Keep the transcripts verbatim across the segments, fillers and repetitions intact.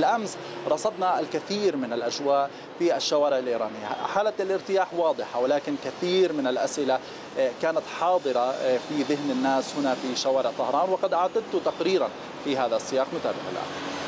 بالأمس رصدنا الكثير من الأجواء في الشوارع الإيرانية، حالة الارتياح واضحة، ولكن كثير من الأسئلة كانت حاضرة في ذهن الناس هنا في شوارع طهران، وقد أعددت تقريرا في هذا السياق، نتابع الآن.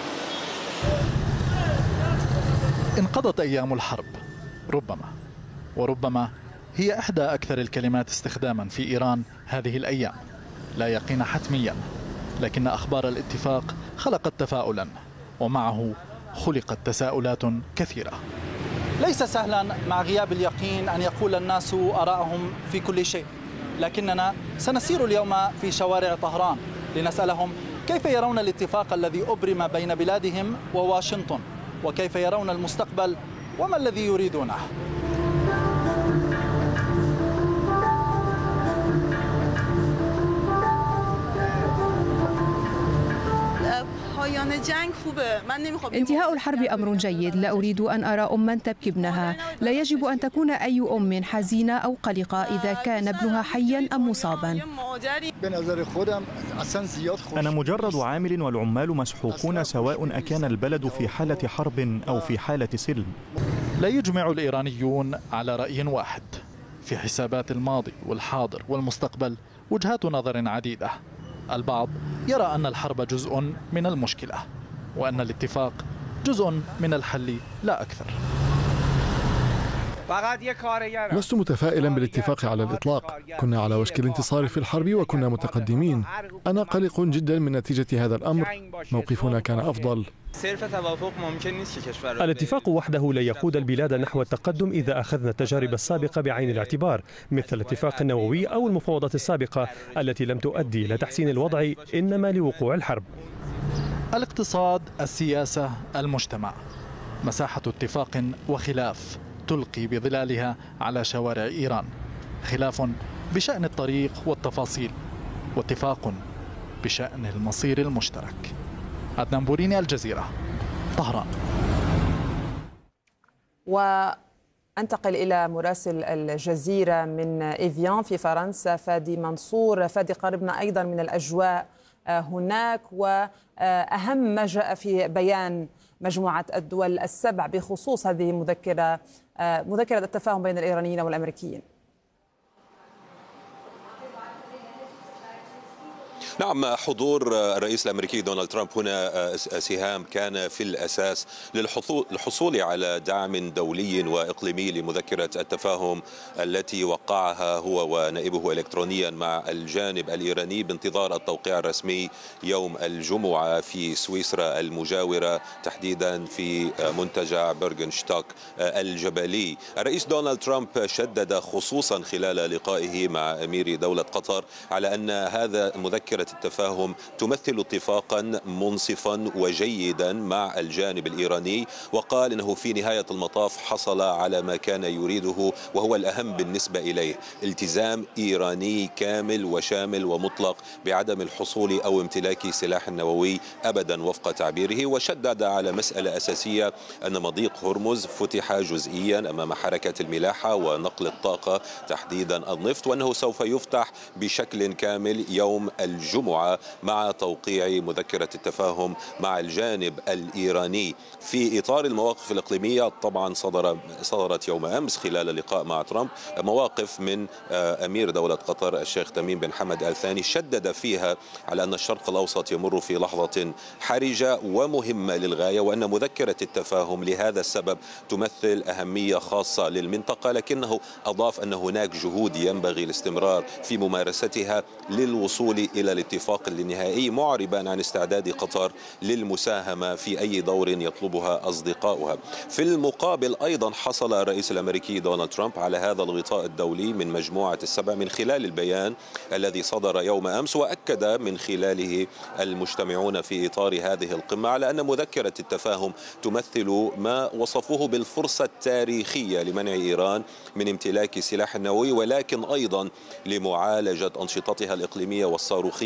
انقضت أيام الحرب، ربما وربما هي إحدى أكثر الكلمات استخداما في إيران هذه الأيام. لا يقين حتميا، لكن أخبار الاتفاق خلقت تفاؤلا، ومعه خلقت تساؤلات كثيرة. ليس سهلا مع غياب اليقين أن يقول الناس آراءهم في كل شيء، لكننا سنسير اليوم في شوارع طهران لنسألهم كيف يرون الاتفاق الذي أبرم بين بلادهم وواشنطن، وكيف يرون المستقبل وما الذي يريدونه. انتهاء الحرب أمر جيد، لا أريد أن أرى أما تبكي ابنها. لا يجب أن تكون أي أم حزينة أو قلقة إذا كان ابنها حيا أم مصابا. أنا مجرد عامل، والعمال مسحوقون سواء أكان البلد في حالة حرب أو في حالة سلم. لا يجمع الإيرانيون على رأي واحد في حسابات الماضي والحاضر والمستقبل. وجهات نظر عديدة. البعض يرى أن الحرب جزء من المشكلة، وأن الاتفاق جزء من الحل لا أكثر. لست متفائلا بالاتفاق على الإطلاق. كنا على وشك الانتصار في الحرب وكنا متقدمين. أنا قلق جدا من نتيجة هذا الأمر. موقفنا كان أفضل. الاتفاق وحده لا يقود البلاد نحو التقدم إذا أخذنا التجارب السابقة بعين الاعتبار، مثل الاتفاق النووي أو المفاوضات السابقة التي لم تؤدي إلى تحسين الوضع، إنما لوقوع الحرب. الاقتصاد، السياسة، المجتمع، مساحة اتفاق وخلاف تلقي بظلالها على شوارع إيران. خلاف بشأن الطريق والتفاصيل، واتفاق بشأن المصير المشترك. عدنان بوريني، الجزيرة، طهران. وأنتقل إلى مراسل الجزيرة من إيفيان في فرنسا، فادي منصور. فادي، قربنا أيضا من الأجواء هناك، وأهم ما جاء في بيان مجموعة الدول السبع بخصوص هذه المذكرة، مذكرة التفاهم بين الإيرانيين والأمريكيين. نعم، حضور الرئيس الأمريكي دونالد ترامب هنا سهام كان في الأساس للحصول على دعم دولي وإقليمي لمذكرة التفاهم التي وقعها هو ونائبه إلكترونيا مع الجانب الإيراني بانتظار التوقيع الرسمي يوم الجمعة في سويسرا المجاورة، تحديدا في منتجع بيرغنشتوك الجبلي. الرئيس دونالد ترامب شدد خصوصا خلال لقائه مع أمير دولة قطر على أن هذا مذكرة التفاهم تمثل اتفاقا منصفا وجيدا مع الجانب الإيراني، وقال إنه في نهاية المطاف حصل على ما كان يريده، وهو الأهم بالنسبة إليه: التزام إيراني كامل وشامل ومطلق بعدم الحصول أو امتلاك سلاح نووي أبدا وفق تعبيره. وشدد على مسألة أساسية، أن مضيق هرمز فتح جزئيا أمام حركة الملاحة ونقل الطاقة تحديدا النفط، وأنه سوف يفتح بشكل كامل يوم الجمعة مع توقيع مذكرة التفاهم مع الجانب الإيراني. في إطار المواقف الإقليمية طبعا صدر صدرت يوم أمس خلال اللقاء مع ترامب مواقف من أمير دولة قطر الشيخ تميم بن حمد آل ثاني، شدد فيها على أن الشرق الأوسط يمر في لحظة حرجة ومهمة للغاية، وأن مذكرة التفاهم لهذا السبب تمثل أهمية خاصة للمنطقة، لكنه أضاف أن هناك جهود ينبغي الاستمرار في ممارستها للوصول إلى الاتفاق النهائي، معربا عن استعداد قطر للمساهمة في أي دور يطلبها أصدقاؤها. في المقابل أيضا حصل الرئيس الأمريكي دونالد ترامب على هذا الغطاء الدولي من مجموعة السبع من خلال البيان الذي صدر يوم أمس، وأكد من خلاله المجتمعون في إطار هذه القمة على أن مذكرة التفاهم تمثل ما وصفوه بالفرصة التاريخية لمنع إيران من امتلاك سلاح نووي، ولكن أيضا لمعالجة أنشطتها الإقليمية والصاروخية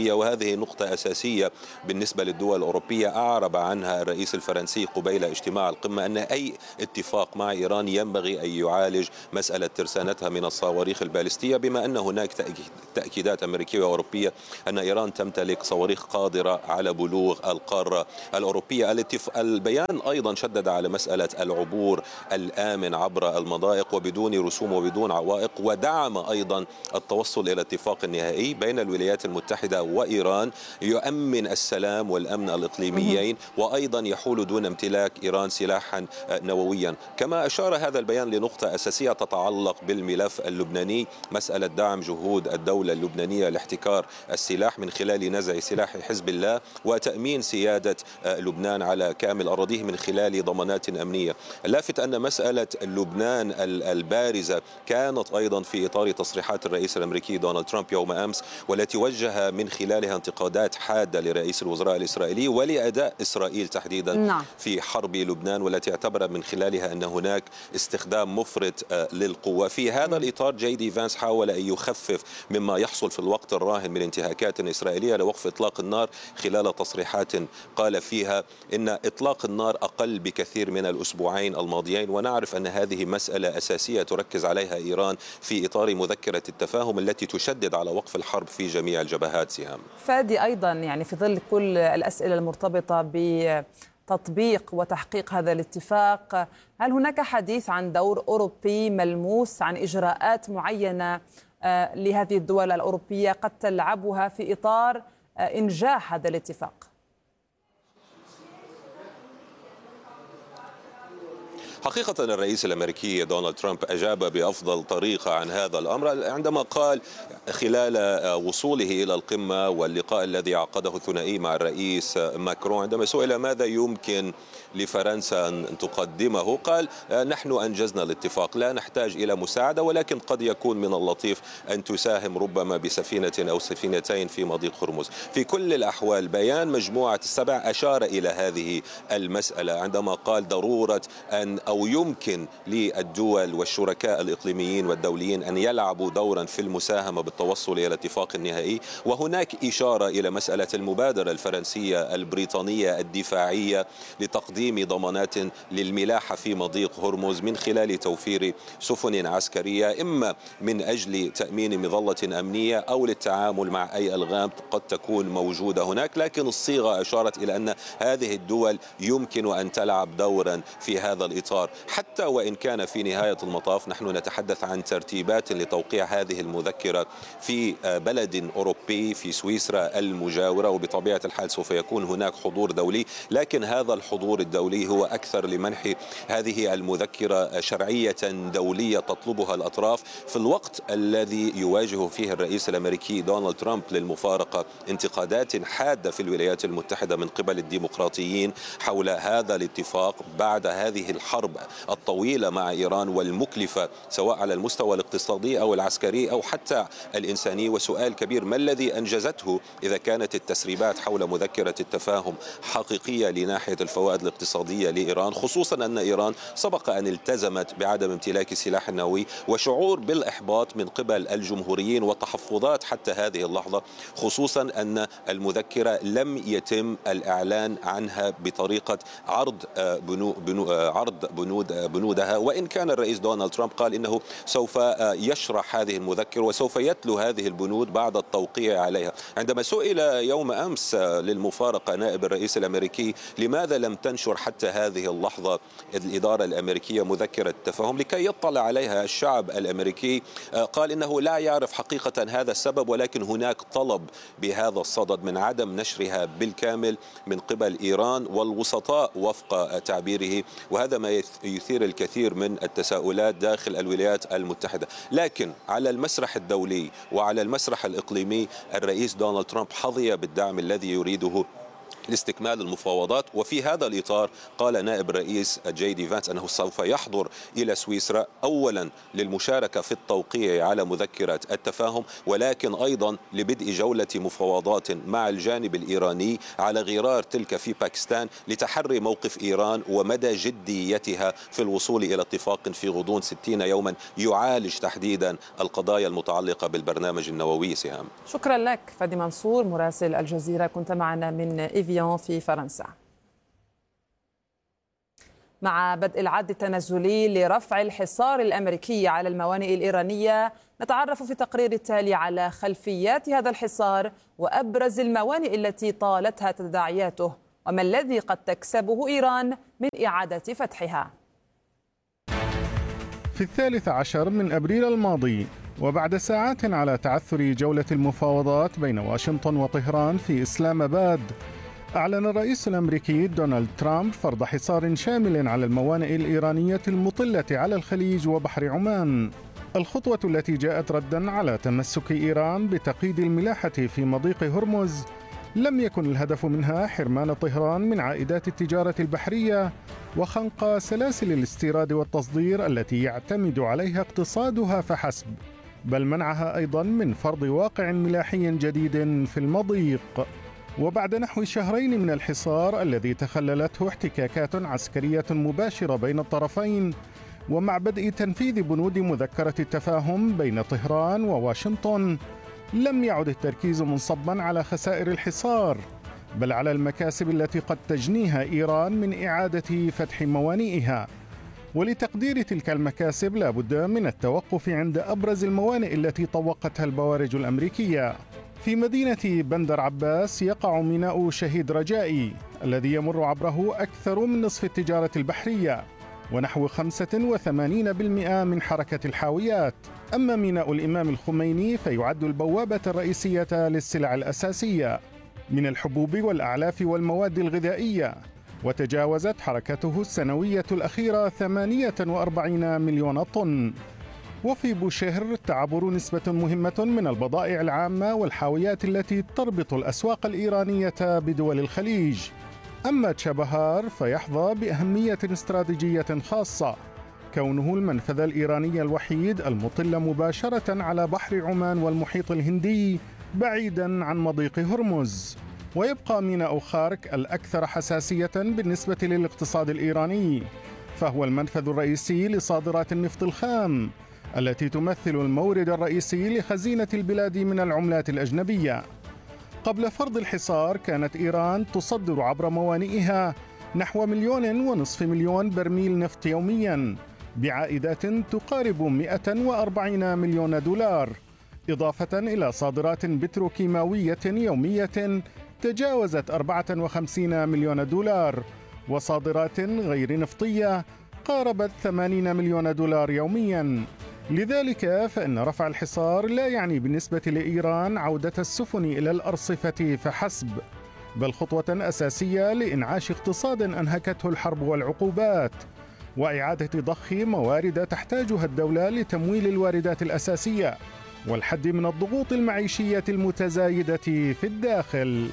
الاقليميه، وهذه نقطه اساسيه بالنسبه للدول الاوروبيه اعرب عنها الرئيس الفرنسي قبيل اجتماع القمه، ان اي اتفاق مع ايران ينبغي ان يعالج مساله ترسانتها من الصواريخ البالستيه، بما ان هناك تاكيدات امريكيه واوروبيه ان ايران تمتلك صواريخ قادره على بلوغ القاره الاوروبيه. البيان ايضا شدد على مساله العبور الامن عبر المضائق وبدون رسوم وبدون عوائق، ودعم ايضا التوصل الى اتفاق نهائي بين الولايات المتحده وايران يؤمن السلام والامن الاقليميين، وايضا يحول دون امتلاك ايران سلاحا نوويا. كما اشار هذا البيان لنقطه اساسيه تتعلق بالملف اللبناني، مساله دعم جهود الدوله اللبنانيه لاحتكار السلاح من خلال نزع سلاح حزب الله وتامين سياده لبنان على كامل اراضيه من خلال ضمانات امنيه. لافت ان مساله لبنان البارزه كانت ايضا في اطار تصريحات الرئيس الامريكي دونالد ترامب يوم امس، والتي وجه من خلالها انتقادات حاده لرئيس الوزراء الاسرائيلي ولاداء اسرائيل تحديدا نعم. في حرب لبنان، والتي اعتبر من خلالها ان هناك استخدام مفرط للقوه. في هذا الاطار جي دي فانس حاول ان يخفف مما يحصل في الوقت الراهن من انتهاكات اسرائيليه لوقف اطلاق النار، خلال تصريحات قال فيها ان اطلاق النار اقل بكثير من الاسبوعين الماضيين، ونعرف ان هذه مساله اساسيه تركز عليها ايران في اطار مذكره التفاهم التي تشدد على وقف الحرب في جميع الجبهات. سهام فادي، ايضا يعني في ظل كل الاسئله المرتبطه بتطبيق وتحقيق هذا الاتفاق، هل هناك حديث عن دور اوروبي ملموس، عن اجراءات معينه لهذه الدول الاوروبيه قد تلعبها في اطار انجاح هذا الاتفاق؟ حقيقة الرئيس الأمريكي دونالد ترامب أجاب بأفضل طريقة عن هذا الأمر عندما قال خلال وصوله إلى القمة واللقاء الذي عقده الثنائي مع الرئيس ماكرون، عندما سئل ماذا يمكن لفرنسا أن تقدمه، قال نحن أنجزنا الاتفاق، لا نحتاج إلى مساعدة، ولكن قد يكون من اللطيف أن تساهم ربما بسفينة أو سفينتين في مضيق هرمز. في كل الأحوال بيان مجموعة السبع أشار إلى هذه المسألة عندما قال ضرورة أن أو يمكن للدول والشركاء الإقليميين والدوليين أن يلعبوا دورا في المساهمة بالتوصل إلى اتفاق نهائي. وهناك إشارة إلى مسألة المبادرة الفرنسية البريطانية الدفاعية لتقديم ضمانات للملاحة في مضيق هرمز من خلال توفير سفن عسكرية، إما من أجل تأمين مظلة أمنية أو للتعامل مع أي ألغام قد تكون موجودة هناك. لكن الصيغة أشارت إلى أن هذه الدول يمكن أن تلعب دورا في هذا الإطار، حتى وإن كان في نهاية المطاف نحن نتحدث عن ترتيبات لتوقيع هذه المذكرة في بلد أوروبي في سويسرا المجاورة، وبطبيعة الحال سوف يكون هناك حضور دولي، لكن هذا الحضور الدولي هو أكثر لمنح هذه المذكرة شرعية دولية تطلبها الأطراف في الوقت الذي يواجه فيه الرئيس الأمريكي دونالد ترامب للمفارقة انتقادات حادة في الولايات المتحدة من قبل الديمقراطيين حول هذا الاتفاق بعد هذه الحرب الطويلة مع إيران والمكلفة سواء على المستوى الاقتصادي أو العسكري أو حتى الإنساني. وسؤال كبير، ما الذي أنجزته إذا كانت التسريبات حول مذكرة التفاهم حقيقية لناحية الفوائد الاقتصادية لإيران، خصوصا أن إيران سبق أن التزمت بعدم امتلاك السلاح النووي، وشعور بالإحباط من قبل الجمهوريين وتحفظات حتى هذه اللحظة، خصوصا أن المذكرة لم يتم الإعلان عنها بطريقة عرض بنو بنو عرض بنود بنودها، وإن كان الرئيس دونالد ترامب قال إنه سوف يشرح هذه المذكرة وسوف يتلو هذه البنود بعد التوقيع عليها. عندما سئل يوم أمس للمفارقة نائب الرئيس الأمريكي لماذا لم تنشر حتى هذه اللحظة الإدارة الأمريكية مذكرة التفاهم لكي يطلع عليها الشعب الأمريكي، قال إنه لا يعرف حقيقة هذا السبب، ولكن هناك طلب بهذا الصدد من عدم نشرها بالكامل من قبل إيران والوسطاء وفق تعبيره، وهذا ما يثير الكثير من التساؤلات داخل الولايات المتحدة. لكن على المسرح الدولي وعلى المسرح الإقليمي الرئيس دونالد ترامب حظي بالدعم الذي يريده لاستكمال المفاوضات. وفي هذا الإطار قال نائب الرئيس جي دي فانس أنه سوف يحضر إلى سويسرا أولا للمشاركة في التوقيع على مذكرة التفاهم، ولكن أيضا لبدء جولة مفاوضات مع الجانب الإيراني على غرار تلك في باكستان لتحري موقف إيران ومدى جديتها في الوصول إلى اتفاق في غضون ستين يوما يعالج تحديدا القضايا المتعلقة بالبرنامج النووي. سهام، شكرا لك فادي منصور مراسل الجزيرة، كنت معنا من إيفيان في فرنسا. مع بدء العد التنازلي لرفع الحصار الأمريكي على الموانئ الإيرانية، نتعرف في التقرير التالي على خلفيات هذا الحصار وأبرز الموانئ التي طالتها تداعياته، وما الذي قد تكسبه إيران من إعادة فتحها. في الثالث عشر من أبريل الماضي، وبعد ساعات على تعثر جولة المفاوضات بين واشنطن وطهران في إسلام آباد، أعلن الرئيس الأمريكي دونالد ترامب فرض حصار شامل على الموانئ الإيرانية المطلة على الخليج وبحر عمان. الخطوة التي جاءت ردا على تمسك إيران بتقييد الملاحة في مضيق هرمز لم يكن الهدف منها حرمان طهران من عائدات التجارة البحرية وخنق سلاسل الاستيراد والتصدير التي يعتمد عليها اقتصادها فحسب، بل منعها أيضا من فرض واقع ملاحي جديد في المضيق. وبعد نحو شهرين من الحصار الذي تخللته احتكاكات عسكرية مباشرة بين الطرفين، ومع بدء تنفيذ بنود مذكرة التفاهم بين طهران وواشنطن، لم يعد التركيز منصبا على خسائر الحصار، بل على المكاسب التي قد تجنيها إيران من إعادة فتح موانئها. ولتقدير تلك المكاسب لا بد من التوقف عند أبرز الموانئ التي طوقتها البوارج الأمريكية. في مدينة بندر عباس يقع ميناء شهيد رجائي الذي يمر عبره أكثر من نصف التجارة البحرية ونحو خمسة وثمانين بالمئة من حركة الحاويات. أما ميناء الإمام الخميني فيعد البوابة الرئيسية للسلع الأساسية من الحبوب والأعلاف والمواد الغذائية، وتجاوزت حركته السنوية الأخيرة ثمانية وأربعين مليون طن. وفي بوشهر تعبر نسبة مهمة من البضائع العامة والحاويات التي تربط الأسواق الإيرانية بدول الخليج. أما تشابهار فيحظى بأهمية استراتيجية خاصة، كونه المنفذ الإيراني الوحيد المطل مباشرة على بحر عمان والمحيط الهندي بعيدا عن مضيق هرمز. ويبقى ميناء خارك الأكثر حساسية بالنسبة للاقتصاد الإيراني، فهو المنفذ الرئيسي لصادرات النفط الخام التي تمثل المورد الرئيسي لخزينة البلاد من العملات الأجنبية. قبل فرض الحصار كانت إيران تصدر عبر موانئها نحو مليون ونصف مليون برميل نفط يومياً بعائدات تقارب مئة وأربعين مليون دولار، إضافة إلى صادرات بتروكيماوية يومية تجاوزت أربعة وخمسين مليون دولار، وصادرات غير نفطية قاربت ثمانين مليون دولار يومياً. لذلك فإن رفع الحصار لا يعني بالنسبة لإيران عودة السفن إلى الأرصفة فحسب، بل خطوة أساسية لإنعاش اقتصاد أنهكته الحرب والعقوبات، وإعادة ضخ موارد تحتاجها الدولة لتمويل الواردات الأساسية والحد من الضغوط المعيشية المتزايدة في الداخل.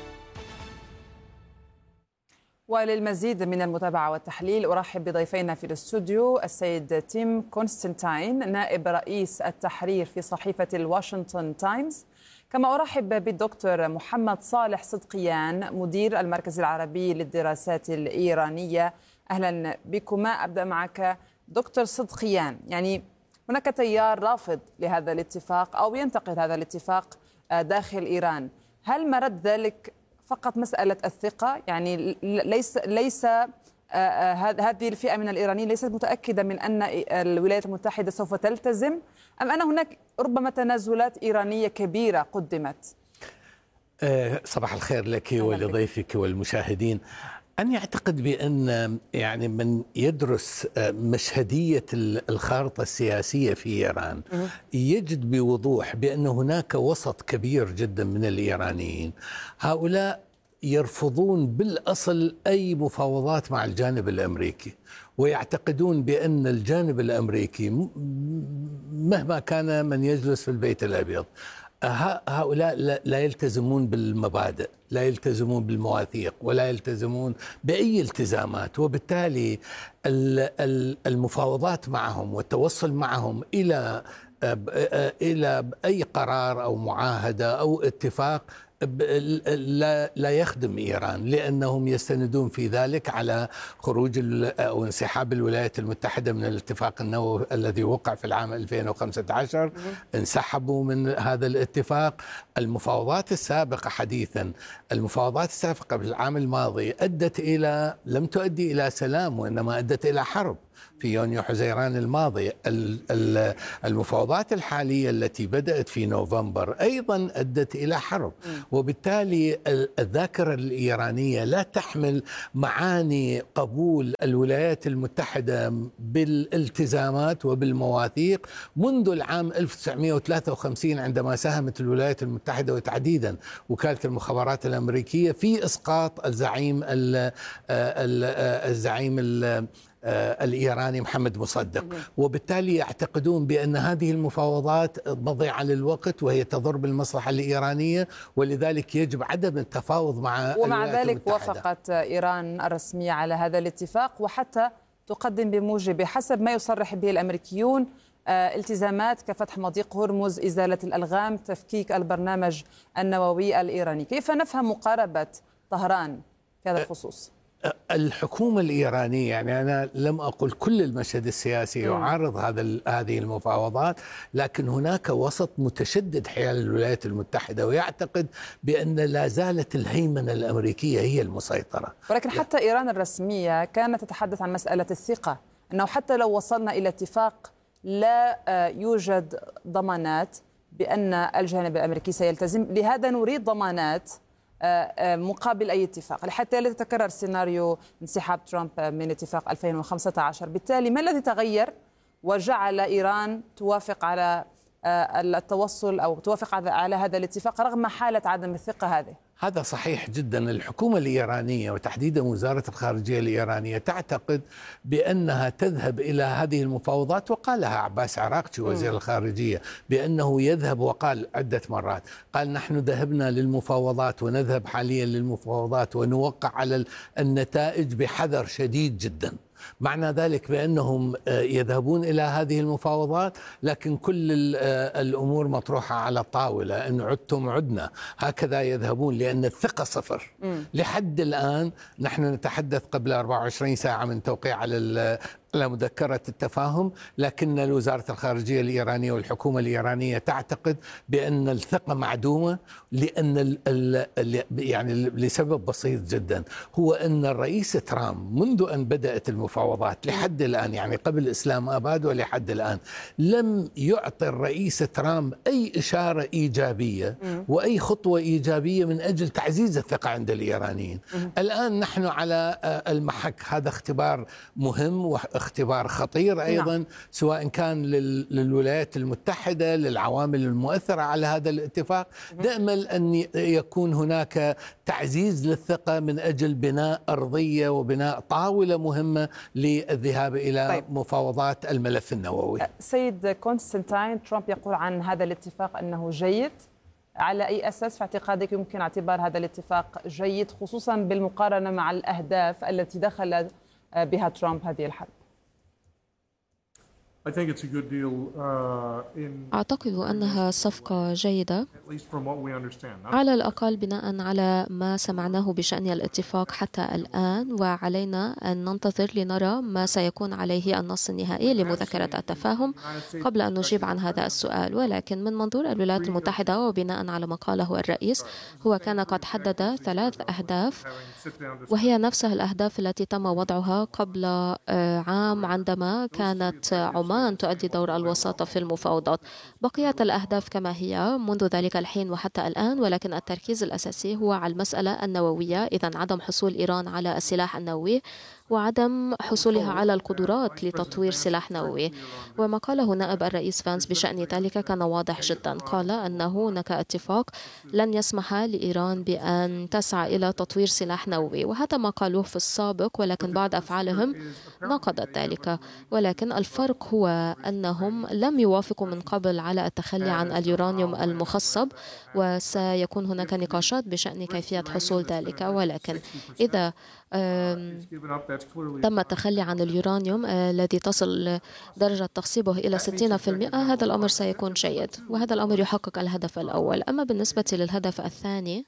وللمزيد من المتابعة والتحليل أرحب بضيفينا في الاستوديو السيد تيم كونستانتين نائب رئيس التحرير في صحيفة الواشنطن تايمز، كما أرحب بالدكتور محمد صالح صدقيان مدير المركز العربي للدراسات الإيرانية. أهلا بكما. أبدأ معك دكتور صدقيان، يعني هناك تيار رافض لهذا الاتفاق أو ينتقد هذا الاتفاق داخل إيران، هل مرد ذلك فقط مسألة الثقة؟ يعني ليس ليس هذه الفئة من الإيرانيين ليست متأكدة من أن الولايات المتحدة سوف تلتزم، أم أن هناك ربما تنازلات إيرانية كبيرة قدمت؟ صباح الخير لك ولضيفك والمشاهدين. أنا أعتقد بأن يعني من يدرس مشهدية الخارطة السياسية في إيران يجد بوضوح بأن هناك وسط كبير جدا من الإيرانيين، هؤلاء يرفضون بالأصل أي مفاوضات مع الجانب الأمريكي، ويعتقدون بأن الجانب الأمريكي مهما كان من يجلس في البيت الأبيض هؤلاء لا يلتزمون بالمبادئ، لا يلتزمون بالمواثيق، ولا يلتزمون بأي التزامات، وبالتالي المفاوضات معهم والتوصل معهم إلى إلى أي قرار أو معاهدة أو اتفاق لا لا يخدم إيران، لأنهم يستندون في ذلك على خروج أو انسحاب الولايات المتحدة من الاتفاق النووي الذي وقع في العام ألفين وخمسة عشر. انسحبوا من هذا الاتفاق. المفاوضات السابقة حديثا المفاوضات السابقة بالعام الماضي أدت إلى لم تؤدي إلى سلام، وإنما أدت إلى حرب في يونيو حزيران الماضي. المفاوضات الحالية التي بدأت في نوفمبر أيضا أدت إلى حرب، وبالتالي الذاكرة الإيرانية لا تحمل معاني قبول الولايات المتحدة بالالتزامات وبالمواثيق منذ العام ألف وتسعمئة وثلاثة وخمسين عندما ساهمت الولايات المتحدة وتحديدا وكالة المخابرات الأمريكية في إسقاط الزعيم الزعيم الإيراني محمد مصدق. وبالتالي يعتقدون بأن هذه المفاوضات مضيعة للوقت وهي تضر بالمصلحة الإيرانية، ولذلك يجب عدم التفاوض مع ومع ذلك وافقت إيران الرسمية على هذا الاتفاق، وحتى تقدم بموجبه حسب ما يصرح به الأمريكيون التزامات كفتح مضيق هرمز، إزالة الألغام، تفكيك البرنامج النووي الإيراني. كيف نفهم مقاربة طهران في هذا الخصوص؟ الحكومة الإيرانية، يعني أنا لم أقل كل المشهد السياسي يعارض هذا هذه المفاوضات، لكن هناك وسط متشدد حيال الولايات المتحدة ويعتقد بأن لا زالت الهيمنة الأمريكية هي المسيطرة. ولكن حتى إيران الرسمية كانت تتحدث عن مسألة الثقة، أنه حتى لو وصلنا إلى اتفاق لا يوجد ضمانات بأن الجانب الأمريكي سيلتزم، لهذا نريد ضمانات مقابل أي اتفاق حتى لا تتكرر سيناريو انسحاب ترامب من اتفاق ألفين وخمسة عشر. بالتالي ما الذي تغير وجعل إيران توافق على التوصل أو توافق على هذا الاتفاق رغم حالة عدم الثقة هذه؟ هذا صحيح جدا. الحكومة الإيرانية وتحديدا وزارة الخارجية الإيرانية تعتقد بأنها تذهب إلى هذه المفاوضات، وقالها عباس عراقچي وزير الخارجية بأنه يذهب، وقال عدة مرات، قال نحن ذهبنا للمفاوضات ونذهب حاليا للمفاوضات ونوقع على النتائج بحذر شديد جدا. معنى ذلك بأنهم يذهبون إلى هذه المفاوضات لكن كل الأمور مطروحة على الطاولة، إن عدتم عدنا، هكذا يذهبون لأن الثقة صفر. م. لحد الآن نحن نتحدث قبل أربعة وعشرين ساعة من توقيع على على مذكرة التفاهم، لكن وزارة الخارجية الإيرانية والحكومة الإيرانية تعتقد بأن الثقة معدومة، لأن ال ال يعني لسبب بسيط جدا، هو أن الرئيس ترامب منذ أن بدأت المفاوضات لحد الآن، يعني قبل إسلام آباد ولحد الآن، لم يعطي الرئيس ترامب أي إشارة إيجابية وأي خطوة إيجابية من أجل تعزيز الثقة عند الإيرانيين. الآن نحن على المحك، هذا اختبار مهم واختبار خطير أيضا، نعم. سواء كان للولايات المتحدة، للعوامل المؤثرة على هذا الاتفاق. نأمل أن يكون هناك تعزيز للثقة من أجل بناء أرضية وبناء طاولة مهمة للذهاب إلى طيب. مفاوضات الملف النووي. سيد كونستانتين، ترامب يقول عن هذا الاتفاق أنه جيد. على أي أساس في اعتقادك يمكن اعتبار هذا الاتفاق جيد، خصوصا بالمقارنة مع الأهداف التي دخل بها ترامب هذه الحرب؟ أعتقد أنها صفقة جيدة على الأقل بناء على ما سمعناه بشأن الاتفاق حتى الآن، وعلينا أن ننتظر لنرى ما سيكون عليه النص النهائي لمذكرة التفاهم قبل أن نجيب عن هذا السؤال. ولكن من منظور الولايات المتحدة وبناء على ما قاله الرئيس، هو كان قد حدد ثلاث أهداف، وهي نفسها الأهداف التي تم وضعها قبل عام عندما كانت عمان تؤدي دور الوساطة في المفاوضات. بقيت الأهداف كما هي منذ ذلك الحين وحتى الآن، ولكن التركيز الأساسي هو على المسألة النووية، إذن عدم حصول إيران على السلاح النووي، وعدم حصولها على القدرات لتطوير سلاح نووي. وما قاله نائب الرئيس فانس بشأن ذلك كان واضح جدا. قال أن هناك اتفاق لن يسمح لإيران بأن تسعى إلى تطوير سلاح نووي، وهذا ما قالوه في السابق، ولكن بعض أفعالهم نقضت ذلك. ولكن الفرق هو أنهم لم يوافقوا من قبل على التخلي عن اليورانيوم المخصب، وسيكون هناك نقاشات بشأن كيفية حصول ذلك. ولكن إذا تم التخلي عن اليورانيوم الذي تصل درجة تخصيبه إلى ستين بالمئة، هذا الأمر سيكون جيد، وهذا الأمر يحقق الهدف الأول. أما بالنسبة للهدف الثاني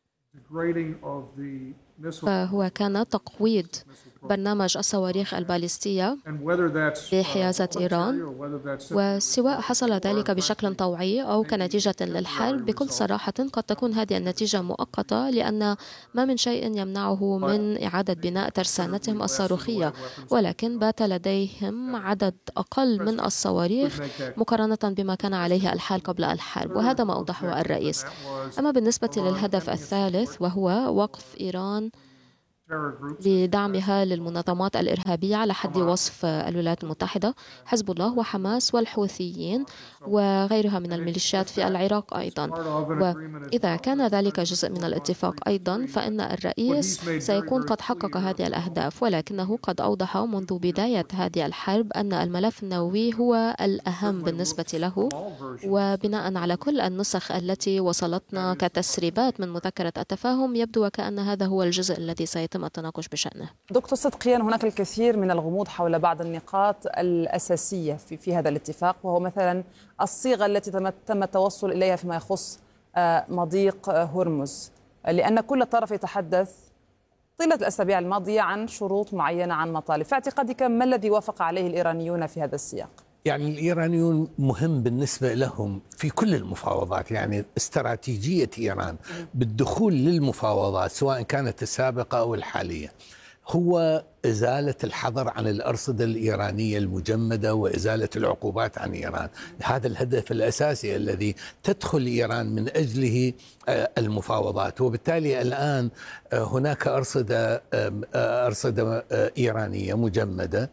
فهو كان تقويض برنامج الصواريخ الباليستية بحيازة إيران، وسواء حصل ذلك بشكل طوعي أو كنتيجة للحرب، بكل صراحة قد تكون هذه النتيجة مؤقتة، لأن ما من شيء يمنعه من إعادة بناء ترسانتهم الصاروخية، ولكن بات لديهم عدد أقل من الصواريخ مقارنة بما كان عليه الحال قبل الحرب، وهذا ما أوضحه الرئيس. أما بالنسبة للهدف الثالث وهو وقف إيران لدعمها للمنظمات الإرهابية على حد وصف الولايات المتحدة، حزب الله وحماس والحوثيين وغيرها من الميليشيات في العراق أيضا. وإذا كان ذلك جزء من الاتفاق أيضا، فإن الرئيس سيكون قد حقق هذه الأهداف، ولكنه قد أوضح منذ بداية هذه الحرب أن الملف النووي هو الأهم بالنسبة له، وبناء على كل النسخ التي وصلتنا كتسريبات من مذكرة التفاهم يبدو وكأن هذا هو الجزء الذي سيتم التناقش بشأنه. دكتور صدقيان، هناك الكثير من الغموض حول بعض النقاط الأساسية في, في هذا الاتفاق، وهو مثلا الصيغة التي تم التوصل إليها فيما يخص مضيق هرمز، لأن كل طرف يتحدث طيلة الأسابيع الماضية عن شروط معينة، عن مطالب. في اعتقادك ما الذي وافق عليه الإيرانيون في هذا السياق؟ يعني الإيرانيون مهم بالنسبة لهم في كل المفاوضات، يعني استراتيجية إيران بالدخول للمفاوضات سواء كانت السابقة أو الحالية هو إزالة الحظر عن الأرصدة الإيرانية المجمدة وإزالة العقوبات عن إيران. هذا الهدف الأساسي الذي تدخل إيران من أجله المفاوضات. وبالتالي الآن هناك أرصدة أرصدة إيرانية مجمدة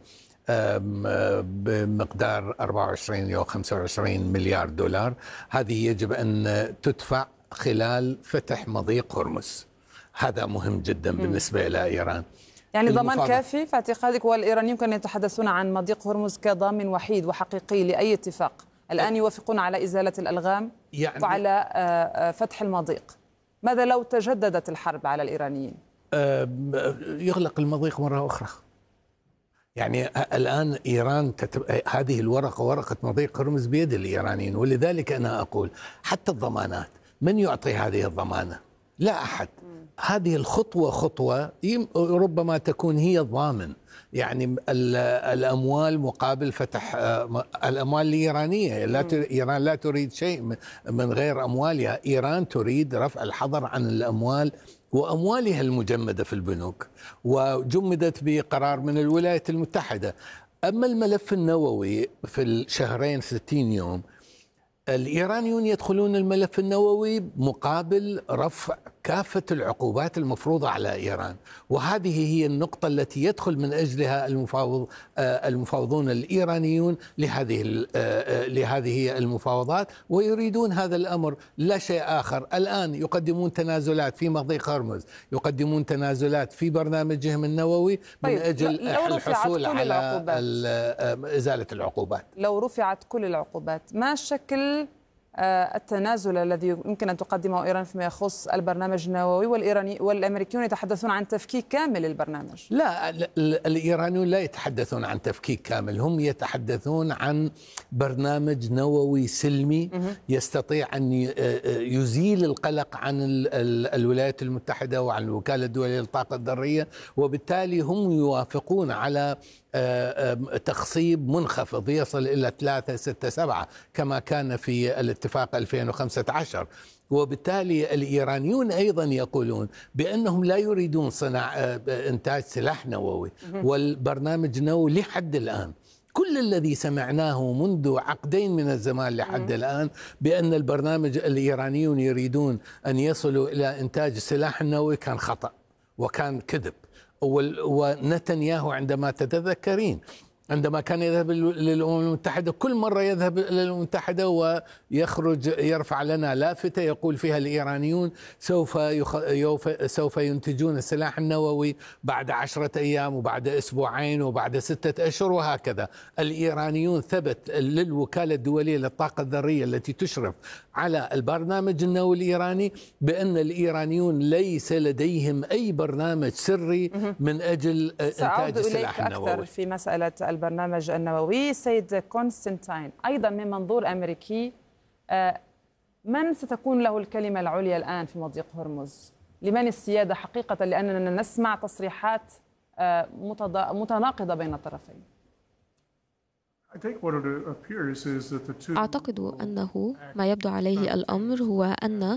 بمقدار أربعة وعشرين أو خمسة وعشرين مليار دولار، هذه يجب أن تدفع خلال فتح مضيق هرمز. هذا مهم جدا بالنسبة إلى إيران. يعني ضمان كافي في اعتقادك؟ والإيرانيون كانوا يتحدثون عن مضيق هرمز كضامن وحيد وحقيقي لأي اتفاق، الآن يوافقون على إزالة الألغام يعني وعلى فتح المضيق. ماذا لو تجددت الحرب على الإيرانيين؟ يغلق المضيق مرة أخرى. يعني الآن إيران تتب... هذه الورقة ورقة مضيق هرمز بيد الإيرانيين، ولذلك أنا أقول حتى الضمانات من يعطي هذه الضمانة؟ لا أحد. هذه الخطوة خطوة ربما تكون هي الضامن، يعني الأموال مقابل فتح الأموال الإيرانية. لا ت... إيران لا تريد شيء من غير أموالها، إيران تريد رفع الحظر عن الأموال وأموالها المجمدة في البنوك، وجمدت بقرار من الولايات المتحدة. أما الملف النووي في الشهرين ستين يوم، الإيرانيون يدخلون الملف النووي مقابل رفع كافة العقوبات المفروضة على إيران، وهذه هي النقطة التي يدخل من أجلها المفاوض المفاوضون الإيرانيون لهذه لهذه المفاوضات، ويريدون هذا الأمر لا شيء آخر. الآن يقدمون تنازلات في مضيق هرمز، يقدمون تنازلات في برنامجهم النووي من أجل الحصول على إزالة العقوبات. لو رفعت كل العقوبات، ما شكل التنازل الذي يمكن أن تقدمه إيران فيما يخص البرنامج النووي؟ والإيراني والأمريكيون يتحدثون عن تفكيك كامل للبرنامج. لا، الإيرانيون لا يتحدثون عن تفكيك كامل، هم يتحدثون عن برنامج نووي سلمي يستطيع أن يزيل القلق عن الولايات المتحدة وعن الوكالة الدولية للطاقة الذرية، وبالتالي هم يوافقون على تخصيب منخفض يصل إلى ثلاثة ستة سبعة كما كان في الاتفاق ألفين وخمسة عشر. وبالتالي الإيرانيون أيضا يقولون بأنهم لا يريدون صنع إنتاج سلاح نووي، والبرنامج النووي لحد الآن كل الذي سمعناه منذ عقدين من الزمان لحد الآن بأن البرنامج الإيرانيون يريدون أن يصلوا إلى إنتاج السلاح النووي كان خطأ وكان كذب. ونتنياهو عندما تتذكرين عندما كان يذهب للأمم المتحدة كل مرة يذهب للأمم المتحدة ويخرج يرفع لنا لافتة يقول فيها الإيرانيون سوف سوف ينتجون السلاح النووي بعد عشرة أيام وبعد أسبوعين وبعد ستة أشهر وهكذا. الإيرانيون ثبت للوكالة الدولية للطاقة الذرية التي تشرف على البرنامج النووي الإيراني بأن الإيرانيون ليس لديهم أي برنامج سري من أجل إنتاج السلاح النووي. أكثر في مسألة البرنامج النووي سيد كونستانتين أيضا من منظور أمريكي، من ستكون له الكلمة العليا الآن في مضيق هرمز؟ لمن السيادة حقيقة؟ لأننا نسمع تصريحات متناقضة بين الطرفين. أعتقد أنه ما يبدو عليه الأمر هو أن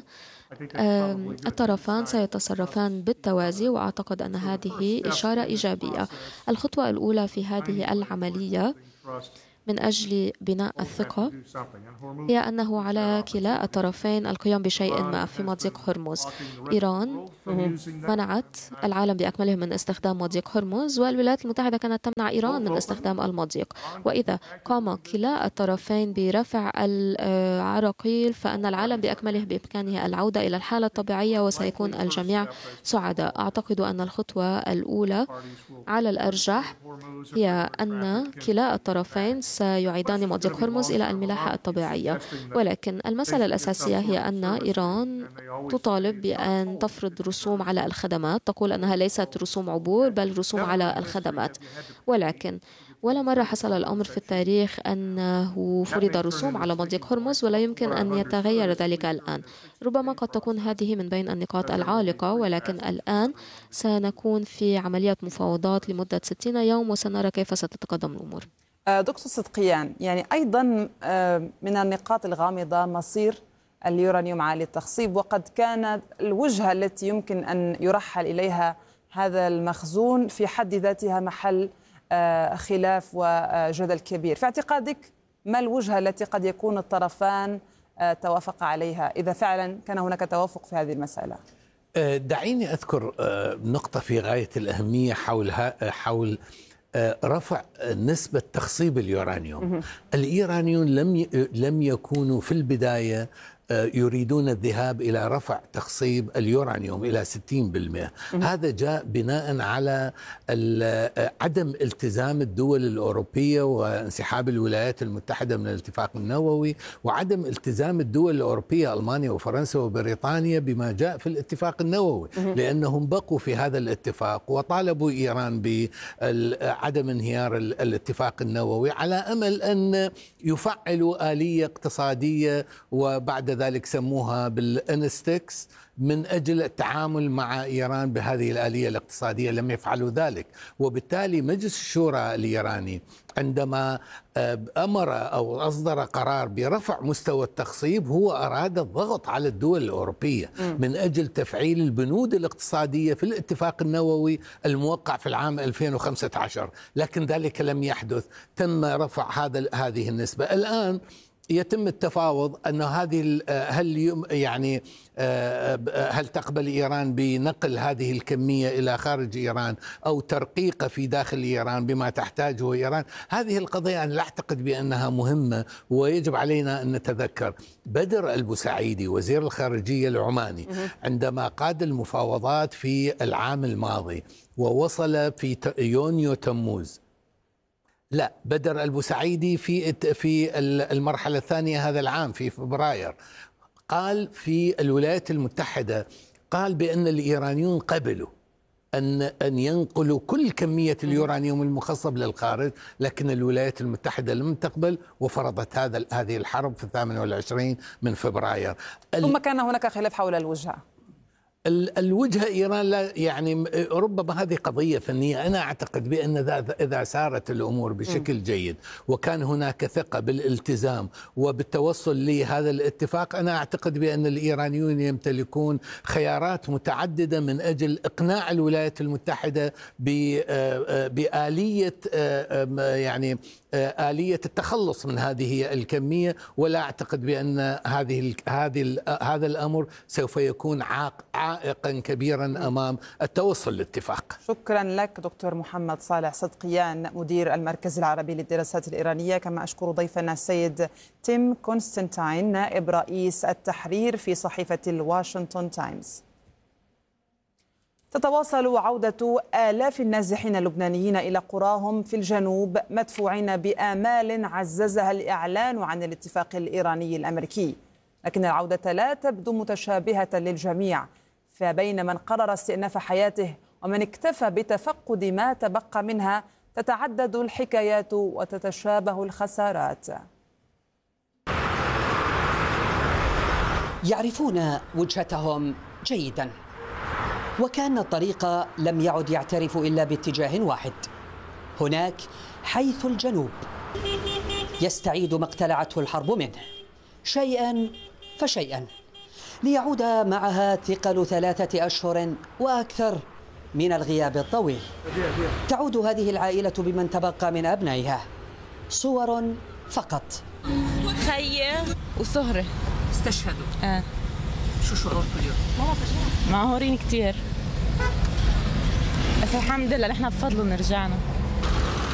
الطرفان سيتصرفان بالتوازي، وأعتقد أن هذه إشارة إيجابية. الخطوة الأولى في هذه العملية من أجل بناء الثقة هي أنه على كلا الطرفين القيام بشيء ما في مضيق هرمز. إيران منعت العالم بأكمله من استخدام مضيق هرمز، والولايات المتحدة كانت تمنع إيران من استخدام المضيق. وإذا قام كلا الطرفين برفع العراقيل فإن العالم بأكمله بإمكانه العودة إلى الحالة الطبيعية وسيكون الجميع سعداء. أعتقد أن الخطوة الأولى على الأرجح هي أن كلا الطرفين سيعيدان مضيق هرمز إلى الملاحة الطبيعية، ولكن المسألة الأساسية هي أن إيران تطالب بأن تفرض رسوم على الخدمات، تقول أنها ليست رسوم عبور بل رسوم على الخدمات، ولكن ولا مرة حصل الأمر في التاريخ أنه فرض رسوم على مضيق هرمز، ولا يمكن أن يتغير ذلك الآن. ربما قد تكون هذه من بين النقاط العالقة، ولكن الآن سنكون في عملية مفاوضات لمدة ستين يوم وسنرى كيف ستتقدم الأمور. دكتور صدقيان، يعني أيضا من النقاط الغامضة مصير اليورانيوم عالي التخصيب، وقد كانت الوجهة التي يمكن أن يرحل إليها هذا المخزون في حد ذاتها محل خلاف وجدل كبير. في اعتقادك ما الوجهة التي قد يكون الطرفان توافق عليها إذا فعلا كان هناك توافق في هذه المسألة؟ دعيني أذكر نقطة في غاية الأهمية حول حول رفع نسبة تخصيب اليورانيوم. الإيرانيون لم لم يكونوا في البداية يريدون الذهاب إلى رفع تخصيب اليورانيوم إلى ستين بالمئة. هذا جاء بناء على عدم التزام الدول الأوروبية وانسحاب الولايات المتحدة من الاتفاق النووي، وعدم التزام الدول الأوروبية ألمانيا وفرنسا وبريطانيا بما جاء في الاتفاق النووي، لأنهم بقوا في هذا الاتفاق وطالبوا إيران بعدم انهيار الاتفاق النووي على أمل أن يفعلوا آلية اقتصادية، وبعد ذلك سموها بالانستكس من أجل التعامل مع إيران بهذه الآلية الاقتصادية. لم يفعلوا ذلك، وبالتالي مجلس الشورى الإيراني عندما أمر أو أصدر قرار برفع مستوى التخصيب هو أراد الضغط على الدول الأوروبية من أجل تفعيل البنود الاقتصادية في الاتفاق النووي الموقع في العام ألفين وخمسة عشر، لكن ذلك لم يحدث. تم رفع هذا هذه النسبة. الآن يتم التفاوض أن هذه هل يعني هل تقبل إيران بنقل هذه الكمية إلى خارج إيران أو ترقيقها في داخل إيران بما تحتاجه إيران. هذه القضية أنا لا أعتقد بأنها مهمة، ويجب علينا أن نتذكر بدر البوسعيدي وزير الخارجية العماني عندما قاد المفاوضات في العام الماضي ووصل في يونيو تموز، لا بدر البوسعيدي في في المرحلة الثانية هذا العام في فبراير قال في الولايات المتحدة، قال بأن الإيرانيون قبلوا أن أن ينقلوا كل كمية اليورانيوم المخصب للخارج، لكن الولايات المتحدة لم تقبل وفرضت هذا هذه الحرب في الثامن والعشرين من فبراير. ثم كان هناك خلاف حول الوجهة. الوجهة إيران لا يعني ربما هذه قضية فنية. أنا أعتقد بأن إذا سارت الأمور بشكل جيد وكان هناك ثقة بالالتزام وبالتوصل لهذا الاتفاق، أنا أعتقد بأن الإيرانيون يمتلكون خيارات متعددة من أجل إقناع الولايات المتحدة بآلية يعني آلية التخلص من هذه الكمية. ولا أعتقد بأن هذه هذه هذا الأمر سوف يكون عائق عائقا كبيرا أمام التوصل لاتفاق. شكرا لك دكتور محمد صالح صدقيان مدير المركز العربي للدراسات الإيرانية، كما أشكر ضيفنا السيد تيم كونستانتين نائب رئيس التحرير في صحيفة الواشنطن تايمز. تتواصل عودة آلاف النازحين اللبنانيين إلى قراهم في الجنوب مدفوعين بآمال عززها الإعلان عن الاتفاق الإيراني الأمريكي، لكن العودة لا تبدو متشابهة للجميع، فبين من قرر استئناف حياته ومن اكتفى بتفقد ما تبقى منها تتعدد الحكايات وتتشابه الخسارات. يعرفون وجهتهم جيدا، وكأن الطريق لم يعد يعترف إلا باتجاه واحد، هناك حيث الجنوب يستعيد ما اقتلعته الحرب منه شيئا فشيئا، ليعود معها ثقل ثلاثة أشهر وأكثر من الغياب الطويل. تعود هذه العائلة بمن تبقى من أبنائها، صور فقط. خيي وصهري استشهدوا. آه. شو شعوركم اليوم؟ معهورين كتير، بس الحمد لله نحن بفضلهم رجعنا.